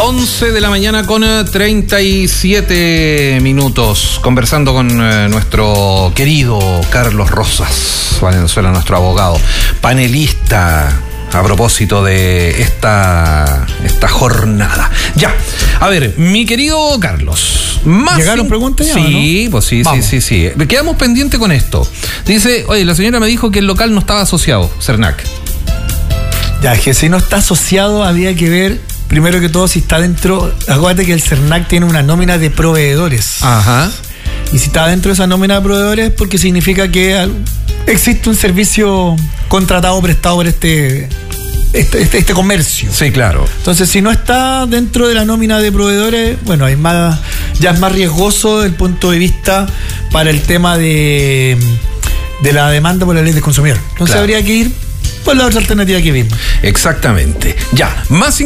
11 de la mañana con 37 minutos, conversando con nuestro querido Carlos Rosas Valenzuela, nuestro abogado, panelista a propósito de esta jornada. Ya, a ver, mi querido Carlos, ¿llegaron preguntas ya? Sí, ¿no? Pues sí. Quedamos pendientes con esto. Dice, oye, la señora me dijo que el local no estaba asociado, Cernac. Ya, es que si no está asociado, había que ver, primero que todo, si está dentro. Acuérdate que el Cernac tiene una nómina de proveedores. Ajá. Y si está dentro de esa nómina de proveedores, porque significa que existe un servicio contratado o prestado por este comercio. Sí, claro. Entonces, si no está dentro de la nómina de proveedores, bueno, ya es más riesgoso desde el punto de vista para el tema de la demanda por la ley del consumidor. Entonces, claro, habría que ir por la otra alternativa que vimos. Exactamente. Ya, más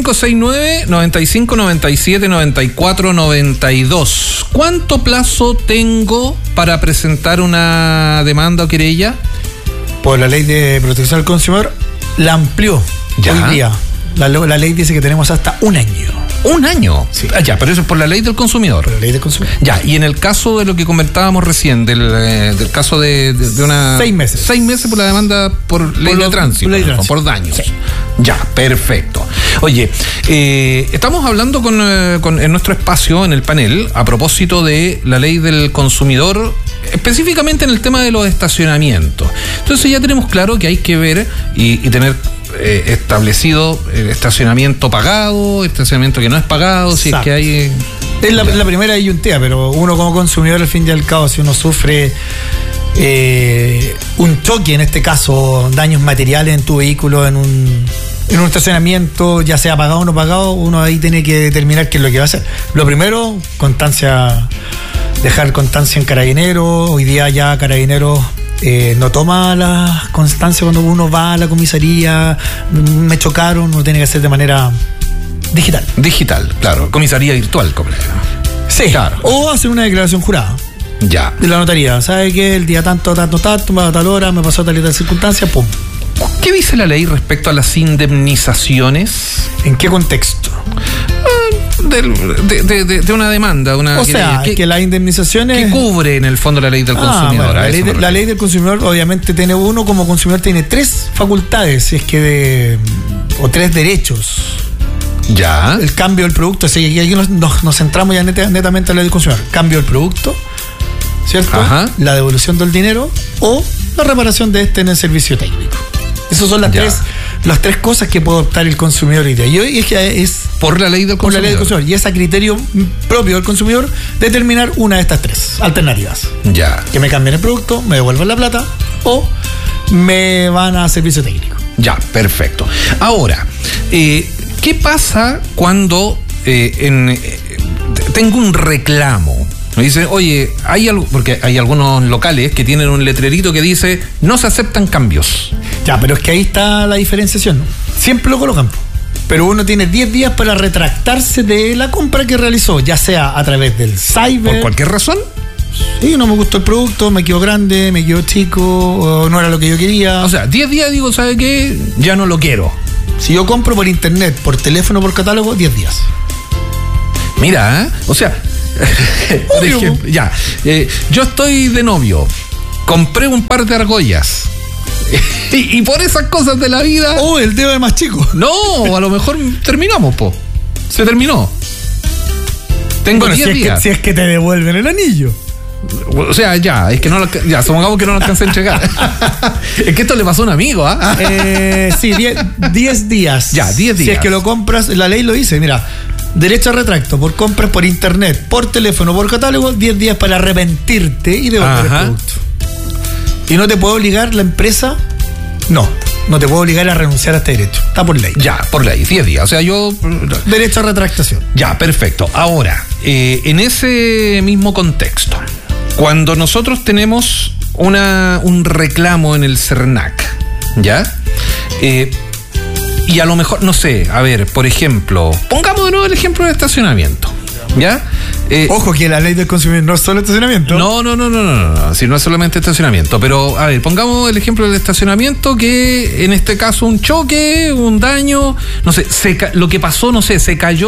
569-9597-94-92. ¿Cuánto plazo tengo para presentar una demanda o querella? Por la ley de protección al consumidor, la amplió hoy día. La ley dice que tenemos hasta un año. ¿Un año? Sí. Ya, pero eso es por la ley del consumidor. Por la ley del consumidor. Ya, y en el caso de lo que comentábamos recién, del caso de una... 6 meses. 6 meses por la demanda por ley de tránsito, por daños. Sí. Ya, perfecto. Oye, estamos hablando en nuestro espacio, en el panel, a propósito de la ley del consumidor, específicamente en el tema de los estacionamientos. Entonces ya tenemos claro que hay que ver y tener establecido estacionamiento pagado, estacionamiento que no es pagado. Exacto. Si es que hay... Es la primera disyuntiva, pero uno como consumidor, al fin y al cabo, si uno sufre un choque, en este caso daños materiales en tu vehículo, en un estacionamiento, ya sea pagado o no pagado, uno ahí tiene que determinar qué es lo que va a hacer. Lo primero, dejar constancia en Carabineros. Hoy día ya Carabineros no toma la constancia cuando uno va a la comisaría. Me chocaron, uno tiene que hacer de manera digital. Digital, claro. Comisaría virtual, como le llaman. Sí, claro. O hacer una declaración jurada. Ya. De la notaría. ¿Sabe qué? El día tanto, a tal hora, me pasó tal y tal circunstancia, pum. ¿Qué dice la ley respecto a las indemnizaciones? ¿En qué contexto? De una demanda. O sea, que las indemnizaciones... ¿Qué cubre en el fondo la ley del consumidor? Bueno, la ley del consumidor, obviamente, uno como consumidor tiene 3 facultades, si es que o 3 derechos. Ya. El cambio del producto, así que aquí nos centramos ya netamente en la ley del consumidor. Cambio del producto, ¿cierto? Ajá. La devolución del dinero o la reparación de en el servicio técnico. Esas son las tres cosas que puede optar el consumidor hoy día. Y es que es por la ley del consumidor. Por la ley del consumidor. Y es a criterio propio del consumidor determinar una de estas 3 alternativas. Ya. Que me cambien el producto, me devuelvan la plata o me van a servicio técnico. Ya, perfecto. Ahora, ¿qué pasa cuando tengo un reclamo? Me dice, oye, porque hay algunos locales que tienen un letrerito que dice no se aceptan cambios. Ya, pero es que ahí está la diferenciación, ¿no? Siempre lo colocan, pero uno tiene 10 días para retractarse de la compra que realizó, ya sea a través del cyber. ¿Por cualquier razón? Sí, no me gustó el producto, me quedó grande, me quedó chico, o no era lo que yo quería. O sea, 10 días digo, ¿sabe qué? Ya no lo quiero. Si yo compro por internet, por teléfono, por catálogo, 10 días. Mira, o sea... por ejemplo, ya, yo estoy de novio, compré un par de argollas y por esas cosas de la vida... el dedo es más chico. No, a lo mejor terminamos, se terminó. Tengo 10 días. Si es que te devuelven el anillo. O sea, es que supongamos que no lo alcancé a entregar. Es que esto le pasó a un amigo, ¿ah? Sí, 10 días. Ya, 10 días. Si es que lo compras, la ley lo dice, mira... Derecho a retracto por compras por internet, por teléfono, por catálogo, 10 días para arrepentirte y devolver el producto. Y no te puede obligar la empresa, no te puede obligar a renunciar a este derecho. Está por ley. Ya, por ley, 10 días. O sea, derecho a retractación. Ya, perfecto. Ahora, en ese mismo contexto, cuando nosotros tenemos un reclamo en el Cernac, ¿ya? Y a lo mejor, no sé, a ver, por ejemplo, pongamos de nuevo el ejemplo de estacionamiento, ¿ya? Ojo que la ley del consumidor no es solo estacionamiento. No, si no es solamente estacionamiento. Pero, a ver, pongamos el ejemplo del estacionamiento, que en este caso un choque, un daño, no sé, lo que pasó, no sé, se cayó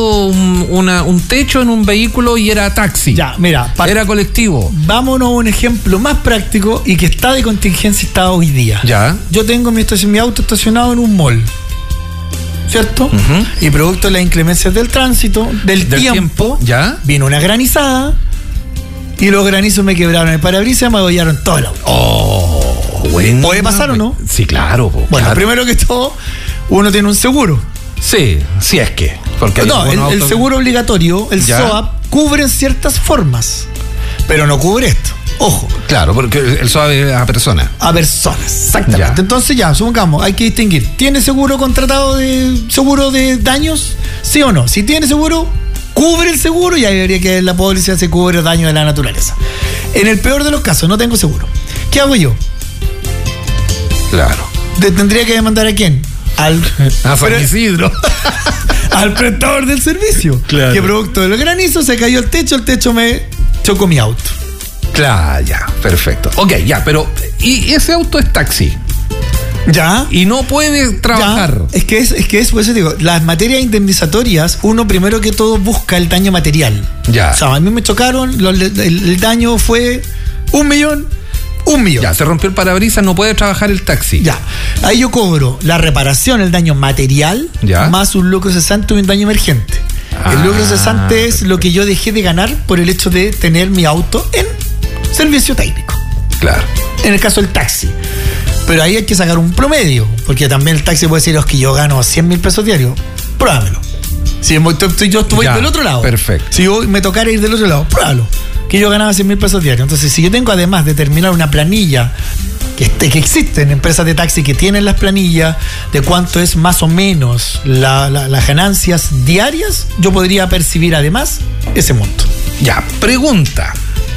un techo en un vehículo y era taxi. Ya, mira. Era colectivo. Vámonos a un ejemplo más práctico y que está de contingencia está hoy día. Ya. Yo tengo mi auto estacionado en un mall, ¿cierto? Uh-huh. Y producto de las inclemencias del tránsito, del tiempo, ¿ya? Vino una granizada y los granizos me quebraron el parabrisas y me abollaron todo el auto. Oh, bueno. ¿Puede pasar o no? Sí, claro. Bueno, primero que todo, uno tiene un seguro. Sí, si es que. Porque el seguro obligatorio, el SOAP, cubre en ciertas formas, pero no cubre esto. Ojo. Claro, porque el SOAP es a personas. A personas, exactamente. Ya. Entonces supongamos, hay que distinguir. ¿Tiene seguro contratado seguro de daños? ¿Sí o no? Si tiene seguro, cubre el seguro y ahí debería que la póliza se cubre daño de la naturaleza. En el peor de los casos, no tengo seguro. ¿Qué hago yo? Claro. ¿Tendría que demandar a quién? A San Isidro. Al prestador del servicio. Claro. Que producto del granizo se cayó el techo me chocó mi auto. Claro, ya, perfecto. Ok, ya, pero ¿y ese auto es taxi? Ya. Y no puede trabajar. Ya. Es que es, por eso digo, las materias indemnizatorias, uno primero que todo busca el daño material. Ya. O sea, a mí me chocaron, el daño fue 1 millón. Ya, se rompió el parabrisas, no puede trabajar el taxi. Ya. Ahí yo cobro la reparación, el daño material, ya, más un lucro cesante y un daño emergente. El lucro cesante es lo que yo dejé de ganar por el hecho de tener mi auto en servicio técnico. Claro. En el caso del taxi. Pero ahí hay que sacar un promedio, porque también el taxi puede decir, que yo gano 100.000 pesos diarios. Pruébamelo. Si yo estuve del otro lado. Perfecto. Si yo me tocara ir del otro lado, pruébalo. Que yo ganaba 100.000 pesos diarios. Entonces, si yo tengo además de terminar una planilla, que existen empresas de taxi que tienen las planillas de cuánto es más o menos las ganancias diarias, yo podría percibir además ese monto. Ya, pregunta.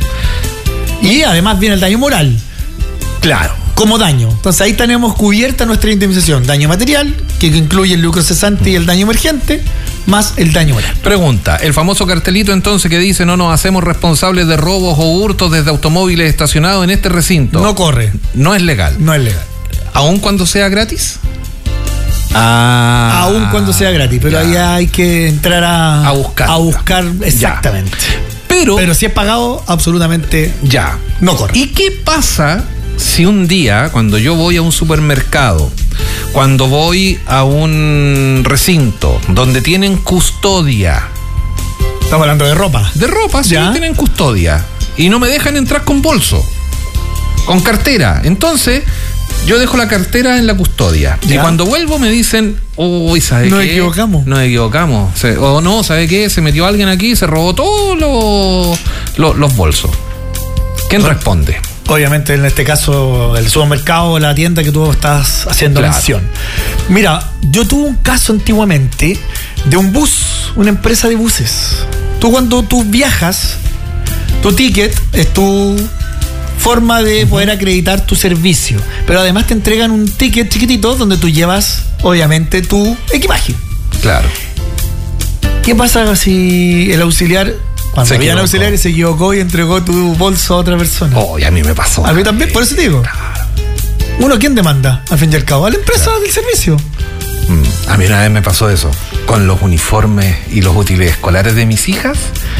Y además viene el daño moral. Claro. Como daño. Entonces ahí tenemos cubierta nuestra indemnización. Daño material, que incluye el lucro cesante y el daño emergente, más el daño moral. Pregunta, el famoso cartelito entonces que dice no nos hacemos responsables de robos o hurtos desde automóviles estacionados en este recinto. No corre. No es legal. No es legal. ¿Aún cuando sea gratis? Aún cuando sea gratis, pero ahí hay que entrar a buscar exactamente. Pero si es pagado, absolutamente ya. No corre. ¿Y qué pasa si un día, cuando yo voy a un supermercado, cuando voy a un recinto donde tienen custodia? Estamos hablando de ropa. De ropa, sí, tienen custodia. Y no me dejan entrar con bolso, con cartera. Entonces, yo dejo la cartera en la custodia. ¿Ya? Y cuando vuelvo me dicen, uy, ¿sabe qué? Nos equivocamos. O no, ¿sabe qué? Se metió alguien aquí y se robó todos los bolsos. ¿Quién responde? Obviamente, en este caso, el supermercado o la tienda que tú estás haciendo mención. Mira, yo tuve un caso antiguamente de un bus, una empresa de buses. Cuando tú viajas, tu ticket es tu forma de poder acreditar tu servicio. Pero además te entregan un ticket chiquitito donde tú llevas, obviamente, tu equipaje. Claro. ¿Qué pasa si el auxiliar... Cuando había el auxiliar y se equivocó y entregó tu bolso a otra persona? Y a mí me pasó. A mí también, por eso te digo. Claro. ¿Uno quién demanda? Al fin y al cabo, a la empresa del servicio. A mí una vez me pasó eso, con los uniformes y los útiles escolares de mis hijas.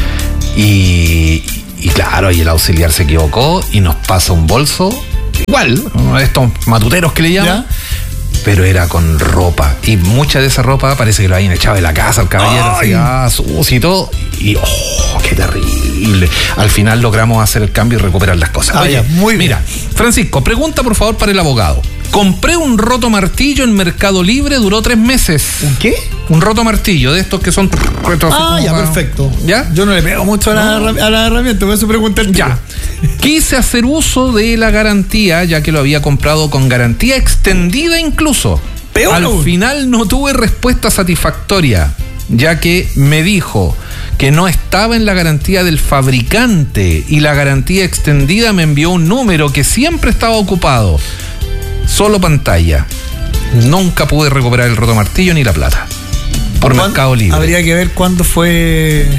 Y claro, y el auxiliar se equivocó y nos pasa un bolso, igual, estos matuteros que le llaman. ¿Ya? Pero era con ropa. Y mucha de esa ropa parece que lo habían echado de la casa al caballero, así, sucio y todo. Y qué terrible. Al final logramos hacer el cambio y recuperar las cosas. Oye, muy bien. Mira, Francisco, pregunta por favor para el abogado. Compré un roto martillo en Mercado Libre, duró 3 meses. ¿Un qué? Un roto martillo, de estos que son... perfecto. ¿Ya? Yo no le pego mucho a la herramienta, por eso pregunté el ya. Quise hacer uso de la garantía, ya que lo había comprado con garantía extendida incluso. Peor. Al final no tuve respuesta satisfactoria, ya que me dijo que no estaba en la garantía del fabricante y la garantía extendida me envió un número que siempre estaba ocupado. Solo pantalla. Nunca pude recuperar el roto martillo ni la plata. Por Mercado Libre. Habría que ver cuándo fue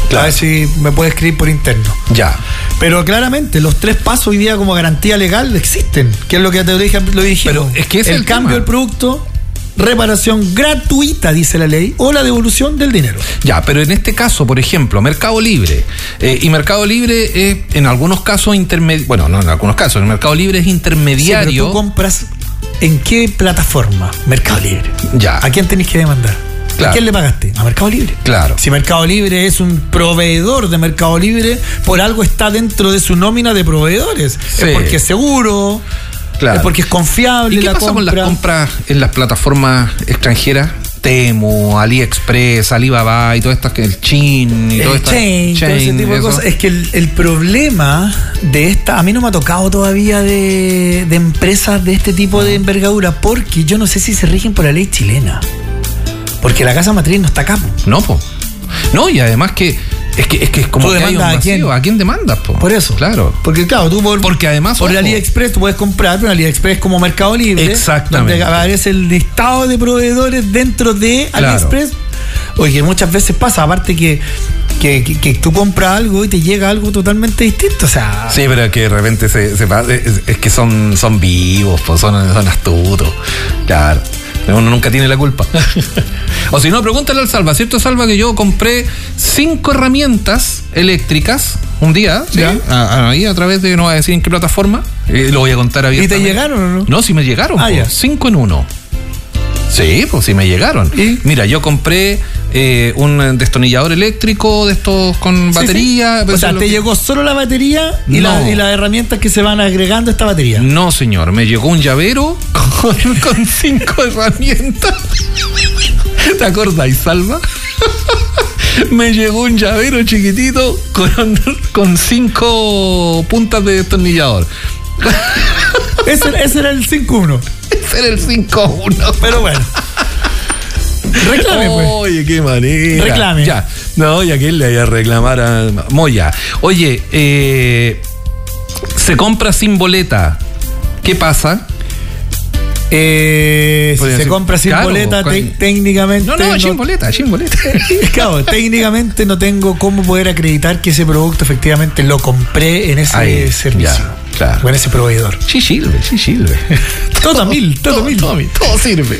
Claro. A ver si me puede escribir por interno. Ya. Pero claramente los 3 pasos hoy día como garantía legal existen. Que es lo que te dije, lo dijimos. Pero es que es el cambio del producto, reparación gratuita, dice la ley, o la devolución del dinero. Ya, pero en este caso, por ejemplo, Mercado Libre. Y Mercado Libre en algunos casos bueno, no en algunos casos, el Mercado Libre es intermediario. Sí, pero tú compras ¿en qué plataforma? Mercado Libre. Ya. ¿A quién tenés que demandar? Claro. ¿A quién le pagaste? A Mercado Libre. Claro. Si Mercado Libre es un proveedor de Mercado Libre, por algo está dentro de su nómina de proveedores. Sí. Es porque es seguro, claro. Es porque es confiable. ¿Y qué pasa con las compras en las plataformas extranjeras? Temu, AliExpress, Alibaba y todo esto, el Chin y todo esto. Todo ese tipo de cosas. Es que el problema de esta, a mí no me ha tocado todavía de empresas de este tipo de envergadura, porque yo no sé si se rigen por la ley chilena. Porque la casa matriz no está acá. No, po. No, y además que es como que hay un vacío. ¿A quién demandas, po? Por eso. Claro. Porque claro, tú porque además por el AliExpress tú puedes comprar, pero en AliExpress como Mercado Libre. Exactamente. Donde aparece el listado de proveedores dentro de AliExpress. Oye, muchas veces pasa, aparte que tú compras algo y te llega algo totalmente distinto, o sea. Sí, pero que de repente se pasa, es que son vivos, pues son astutos. Claro. Uno nunca tiene la culpa. O si no, pregúntale al Salva, ¿cierto, Salva? Que yo compré 5 herramientas eléctricas un día, ¿sí? Ahí a través de, no voy a decir en qué plataforma, lo voy a contar abiertamente. ¿Y te llegaron o no? No, sí me llegaron, 5 en 1. Sí, pues sí me llegaron. ¿Y? Mira, yo compré un destornillador eléctrico de estos con batería. Sí. O sea, ¿te llegó solo la batería y las herramientas que se van agregando a esta batería? No, señor, me llegó un llavero con 5 herramientas. ¿Te acordáis, Salva? Me llegó un llavero chiquitito con 5 puntas de destornillador. Ese era el 5-1. Ese era el 5-1. Pero bueno. Reclame, pues. Oye, qué manera. Reclame. Ya. No, y a quién le vaya a reclamar a Moya. Oye, se compra sin boleta. ¿Qué pasa? Si se compra sin boleta, técnicamente. No, sin boleta. Claro, técnicamente no tengo cómo poder acreditar que ese producto efectivamente lo compré en ese servicio. Ya. Claro. O en ese proveedor. Sí sirve. Todo sirve.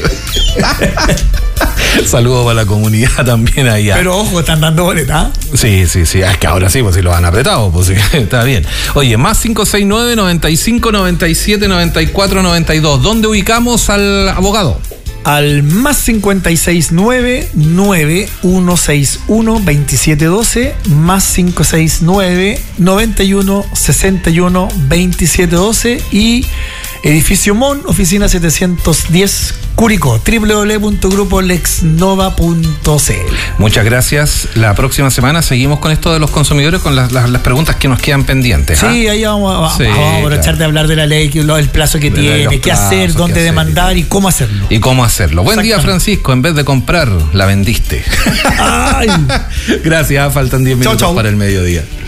Saludos para la comunidad también allá. Pero ojo, están dando boleta. Sí. Es que ahora sí, pues si lo han apretado, pues sí, está bien. Oye, más 569 95 97 94 92. ¿Dónde ubicamos al abogado? Al más 569 9161 2712, más 569 91 61 2712 y Edificio Mon, oficina 710 Curicó, www.grupolexnova.cl. Muchas gracias. La próxima semana seguimos con esto de los consumidores, con las preguntas que nos quedan pendientes. Sí, ahí vamos a aprovechar de hablar de la ley, el plazo que tiene, qué hacer, dónde demandar y cómo hacerlo. Buen día, Francisco. En vez de comprar, la vendiste. Gracias. Faltan 10 minutos para el mediodía.